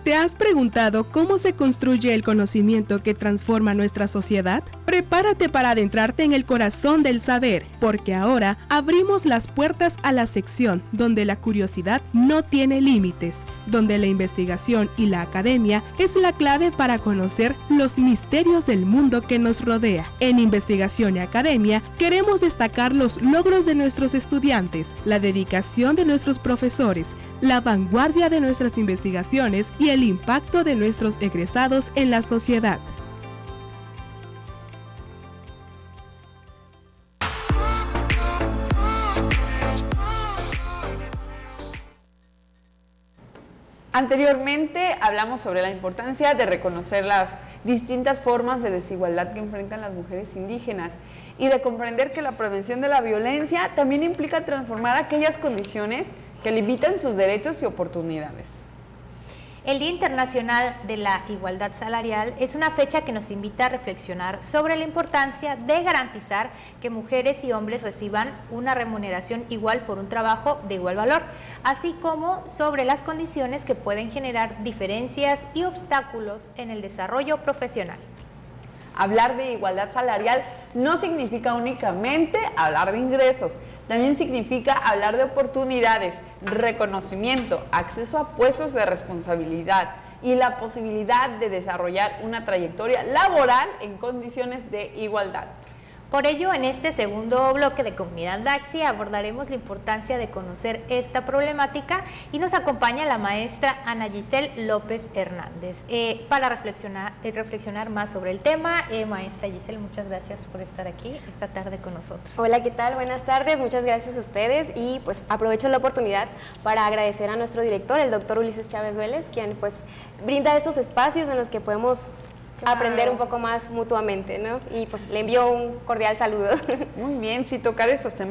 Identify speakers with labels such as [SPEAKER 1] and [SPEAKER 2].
[SPEAKER 1] ¿Te has preguntado cómo se construye el conocimiento que transforma nuestra sociedad? Prepárate para adentrarte en el corazón del saber, porque ahora abrimos las puertas a la sección donde la curiosidad no tiene límites, donde la investigación y la academia es la clave para conocer los misterios del mundo que nos rodea. En Investigación y Academia queremos destacar los logros de nuestros estudiantes, la dedicación de nuestros profesores, la vanguardia de nuestras investigaciones y el impacto de nuestros egresados en la sociedad.
[SPEAKER 2] Anteriormente hablamos sobre la importancia de reconocer las distintas formas de desigualdad que enfrentan las mujeres indígenas y de comprender que la prevención de la violencia también implica transformar aquellas condiciones que limitan sus derechos y oportunidades.
[SPEAKER 3] El Día Internacional de la Igualdad Salarial es una fecha que nos invita a reflexionar sobre la importancia de garantizar que mujeres y hombres reciban una remuneración igual por un trabajo de igual valor, así como sobre las condiciones que pueden generar diferencias y obstáculos en el desarrollo profesional.
[SPEAKER 2] Hablar de igualdad salarial no significa únicamente hablar de ingresos, también significa hablar de oportunidades, reconocimiento, acceso a puestos de responsabilidad y la posibilidad de desarrollar una trayectoria laboral en condiciones de igualdad.
[SPEAKER 3] Por ello, en este segundo bloque de Comunidad Daxi abordaremos la importancia de conocer esta problemática y nos acompaña la maestra Ana Giselle López Hernández para reflexionar más sobre el tema. Maestra Giselle, muchas gracias por estar aquí esta tarde con nosotros.
[SPEAKER 4] Hola, ¿qué tal? Buenas tardes, muchas gracias a ustedes y pues aprovecho la oportunidad para agradecer a nuestro director, el doctor Ulises Chávez Vélez, quien pues brinda estos espacios en los que podemos aprender un poco más mutuamente, ¿no? Y pues le envío un cordial saludo.
[SPEAKER 2] Muy bien, sí, tocar esos temas